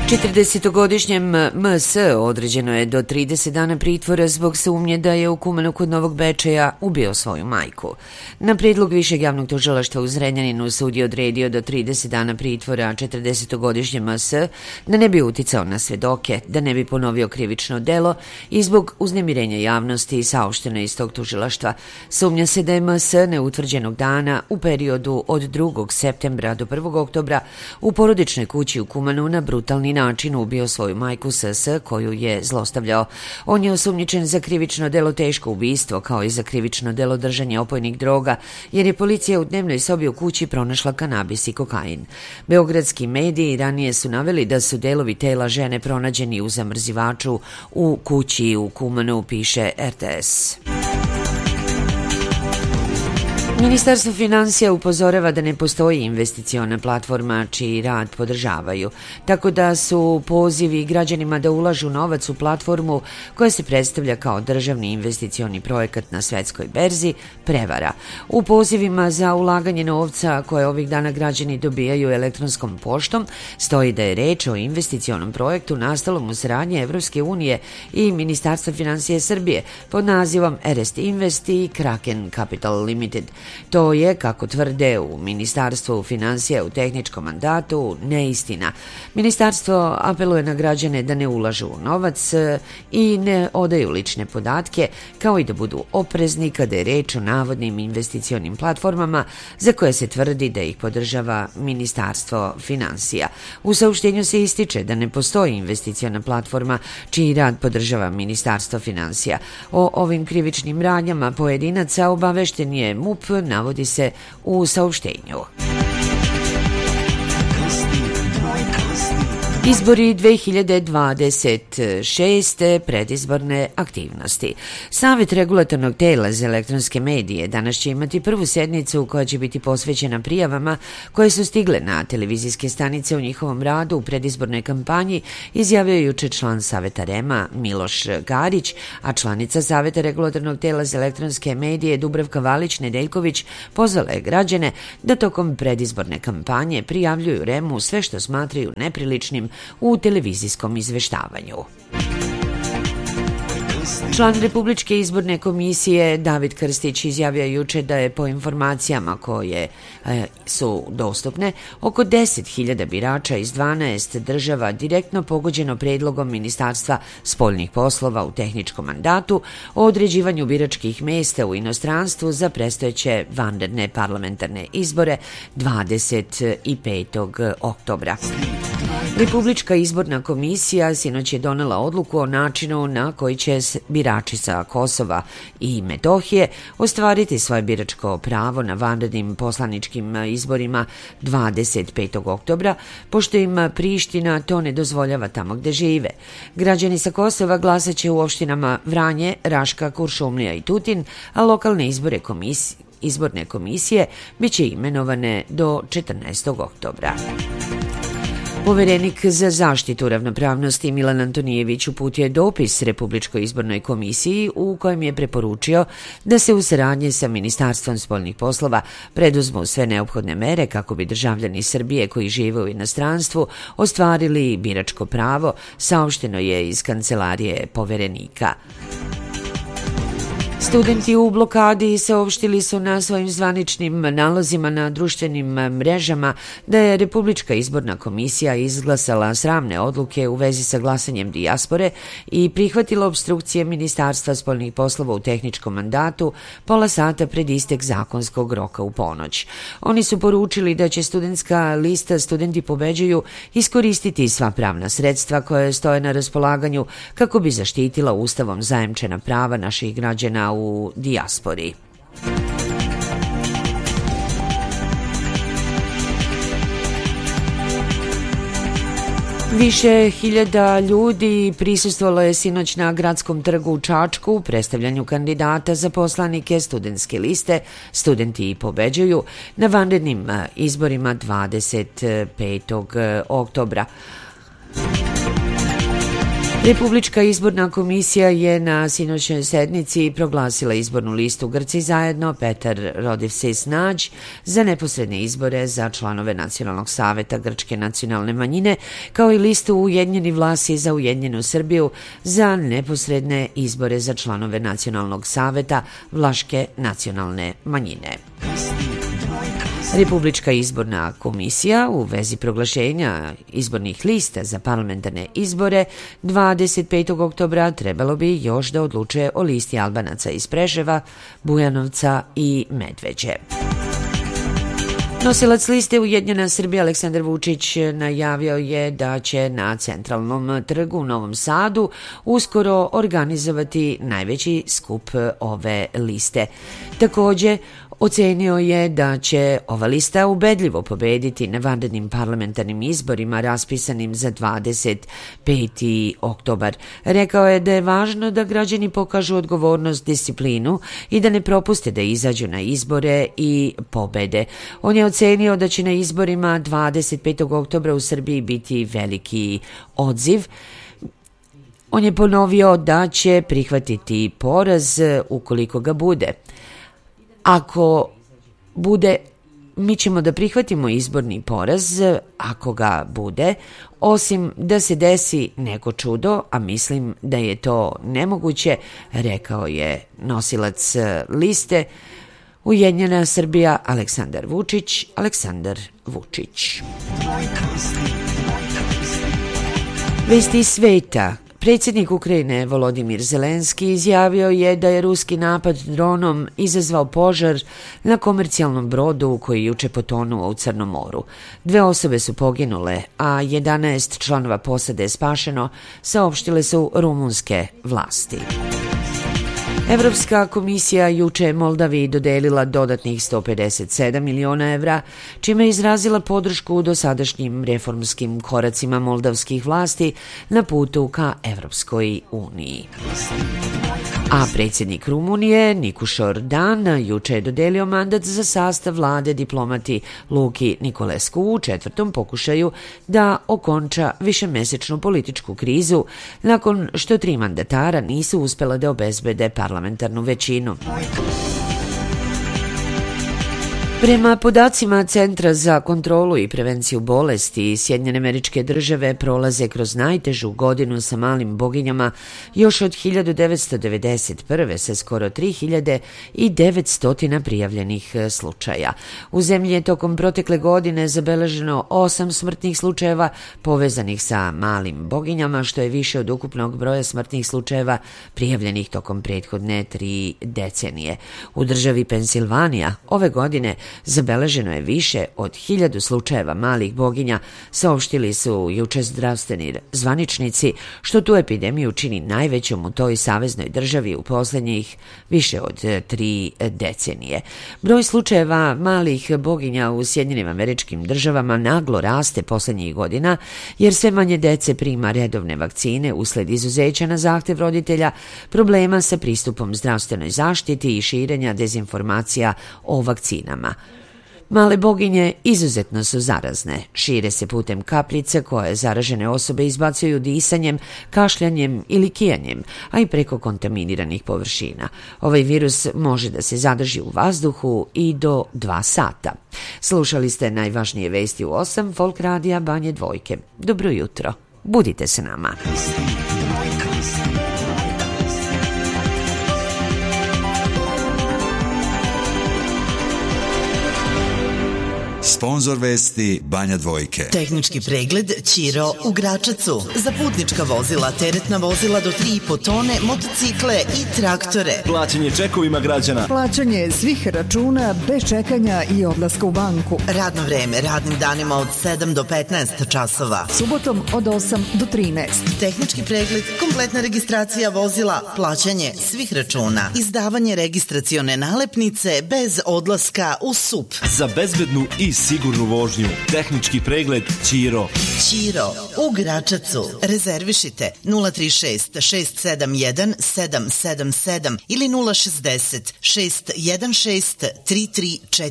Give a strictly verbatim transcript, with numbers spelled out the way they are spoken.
četrdesetogodišnjem M S određeno je do trideset dana pritvora zbog sumnje da je u Kumanu kod Novog Bečeja ubio svoju majku. Na predlog Višeg javnog tužilaštva u Zrenjaninu sud je odredio do trideset dana pritvora četrdesetogodišnjem M S da ne bi uticao na svedoke, da ne bi ponovio krivično delo i zbog uznemirenja javnosti saopšteno iz tog tužilaštva. Sumnja se da je M S neutvrđenog dana u periodu od drugog septembra do prvog oktobra u porodičnoj kući u Kumanu na brutalni način ubio svoju majku S S koju je zlostavljao. On je osumnjičen za krivično delo teško ubistvo kao i za krivično delo držanja opojnih droga jer je policija u dnevnoj sobi u kući pronašla kanabis i kokain. Beogradski mediji ranije su naveli da su delovi tela žene pronađeni u zamrzivaču u kući u Kumanu, piše R T S. Ministarstvo finansija upozorava da ne postoji investiciona platforma čiji rad podržavaju, tako da su pozivi građanima da ulažu novac u platformu koja se predstavlja kao državni investicioni projekat na svetskoj berzi prevara. U pozivima za ulaganje novca koje ovih dana građani dobijaju elektronskom poštom stoji da je reč o investicionom projektu nastalom u saradnji Evropske unije i Ministarstva finansija Srbije pod nazivom Erest Invest i Kraken Capital Limited. To je, kako tvrde u Ministarstvu finansija u tehničkom mandatu, neistina. Ministarstvo apeluje na građane da ne ulažu u novac i ne odaju lične podatke, kao i da budu oprezni kada je reč o navodnim investicionim platformama za koje se tvrdi da ih podržava Ministarstvo finansija. U saopštenju se ističe da ne postoji investiciona platforma čiji rad podržava Ministarstvo finansija. O ovim krivičnim radnjama pojedinaca obavešten je M U P, navodi se u saopštenju. Izbori dve hiljade dvadeset šeste. predizborne aktivnosti. Savet regulatornog tela za elektronske medije danas će imati prvu sednicu koja će biti posvećena prijavama koje su stigle na televizijske stanice u njihovom radu u predizbornoj kampanji, izjavio je juče član Saveta R E M-a Miloš Garić, a članica Saveta regulatornog tela za elektronske medije Dubravka Valić-Nedeljković pozvala je građane da tokom predizborne kampanje prijavljuju R E M-u sve što smatraju nepriličnim u televizijskom izveštavanju. Član Republičke izborne komisije David Krstić izjavio juče da je po informacijama koje e, su dostupne oko deset hiljada birača iz dvanaest država direktno pogođeno predlogom Ministarstva spoljnih poslova u tehničkom mandatu o određivanju biračkih mesta u inostranstvu za predstojeće vanredne parlamentarne izbore dvadeset petog oktobra. Republička izborna komisija sinoć je donela odluku o načinu na koji će birači sa Kosova i Metohije ostvariti svoje biračko pravo na vanrednim poslaničkim izborima dvadeset petog oktobra, pošto im Priština to ne dozvoljava tamo gde žive. Građani sa Kosova glasaće u opštinama Vranje, Raška, Kuršumlija i Tutin, a lokalne izbore komisije izborne komisije biće imenovane do četrnaestog oktobra. Poverenik za zaštitu ravnopravnosti Milan Antonijević uputio je dopis Republičkoj izbornoj komisiji u kojem je preporučio da se u saradnji sa Ministarstvom spoljnih poslova preduzmu sve neophodne mere kako bi državljani Srbije koji žive u inostranstvu ostvarili biračko pravo, saopšteno je iz kancelarije Poverenika. Studenti u blokadi saopštili su na svojim zvaničnim nalozima na društvenim mrežama da je Republička izborna komisija izglasala sramne odluke u vezi sa glasanjem dijaspore i prihvatila opstrukcije Ministarstva spoljnih poslova u tehničkom mandatu pola sata pred istek zakonskog roka u ponoć. Oni su poručili da će studentska lista Studenti pobeđuju iskoristiti sva pravna sredstva koje stoje na raspolaganju kako bi zaštitila Ustavom zajemčena prava naših građana u dijaspori. Više hiljada ljudi prisustvovalo je sinoć na Gradskom trgu u Čačku u predstavljanju kandidata za poslanike studentske liste Studenti pobeđuju na vanrednim izborima dvadeset petog oktobra. Republička izborna komisija je na sinoćnoj sednici proglasila izbornu listu Grci zajedno Petar Rodivsej Nađ za neposredne izbore za članove Nacionalnog saveta Grčke nacionalne manjine, kao i listu Ujedinjeni Vlasi za Ujedinjenu Srbiju za neposredne izbore za članove Nacionalnog saveta Vlaške nacionalne manjine. Republička izborna komisija u vezi proglašenja izbornih lista za parlamentarne izbore dvadeset petog oktobra trebalo bi još da odlučuje o listi Albanaca iz Preševa, Bujanovca i Medveđe. Nosilac liste Ujedinjena Srbija Aleksandar Vučić najavio je da će na Centralnom trgu u Novom Sadu uskoro organizovati najveći skup ove liste. Takođe, ocenio je da će ova lista ubedljivo pobediti na vanrednim parlamentarnim izborima raspisanim za dvadeset peti oktobar. Rekao je da je važno da građani pokažu odgovornost, disciplinu i da ne propuste da izađu na izbore i pobede. On je ocenio da će na izborima dvadeset petog oktobra u Srbiji biti veliki odziv. On je ponovio da će prihvatiti poraz ukoliko ga bude. Ako bude, mi ćemo da prihvatimo izborni poraz, ako ga bude, osim da se desi neko čudo, a mislim da je to nemoguće, rekao je nosilac liste Ujedinjena Srbija Aleksandar Vučić, Aleksandar Vučić. Vesti sveta. Predsjednik Ukrajine Volodimir Zelenski izjavio je da je ruski napad dronom izazvao požar na komercijalnom brodu koji je juče potonuo u Crnom moru. Dve osobe su poginule, a jedanaest članova posade je spašeno, saopštile su rumunske vlasti. Evropska komisija juče je Moldaviji dodelila dodatnih sto pedeset sedam miliona evra, čime je izrazila podršku dosadašnjim reformskim koracima moldavskih vlasti na putu ka Evropskoj uniji. A predsjednik Rumunije Nikušor Dan juče je dodelio mandat za sastav vlade diplomati Luki Nikolescu u četvrtom pokušaju da okonča višemesečnu političku krizu nakon što tri mandatara nisu uspela da obezbede parlamentarnu većinu. Prema podacima Centra za kontrolu i prevenciju bolesti, Sjedinjene Američke Države prolaze kroz najtežu godinu sa malim boginjama još od hiljadu devetsto devedeset prve sa skoro tri hiljade devetsto prijavljenih slučaja. U zemlji je tokom protekle godine zabeleženo osam smrtnih slučajeva povezanih sa malim boginjama, što je više od ukupnog broja smrtnih slučajeva prijavljenih tokom prethodne tri decenije. U državi Pensilvanija ove godine zabeleženo je više od hiljadu slučajeva malih boginja, saopštili su juče zdravstveni zvaničnici, što tu epidemiju čini najvećom u toj saveznoj državi u poslednjih više od tri decenije. Broj slučajeva malih boginja u Sjedinjenim Američkim Državama naglo raste poslednjih godina, jer sve manje dece prima redovne vakcine usled izuzeća na zahtev roditelja, problema sa pristupom zdravstvenoj zaštiti i širenja dezinformacija o vakcinama. Male boginje izuzetno su zarazne. Šire se putem kapljica koje zaražene osobe izbacuju disanjem, kašljanjem ili kijanjem, a i preko kontaminiranih površina. Ovaj virus može da se zadrži u vazduhu i do dva sata. Slušali ste najvažnije vesti u osam Folk radija Banje Dvojke. Dobro jutro. Budite se nama. Sponzor vesti Banja Dvojke. Tehnički pregled Ćiro u Gračacu. Za putnička vozila, teretna vozila do tri i po tone, motocikle i traktore. Plaćanje čekovima građana. Plaćanje svih računa bez čekanja i odlaska u banku. Radno vreme radnim danima od sedam do petnaest časova. Subotom od osam do trinaest. Tehnički pregled, kompletna registracija vozila, plaćanje svih računa, izdavanje registracione nalepnice bez odlaska u S U P. Za bezbednu i sigurnu vožnju. Tehnički pregled Ćiro. Ćiro u Gračacu. Rezervišite nula tri šest šest sedam jedan sedam sedam sedam ili nula šezdeset šest jedan šest tri tri četiri.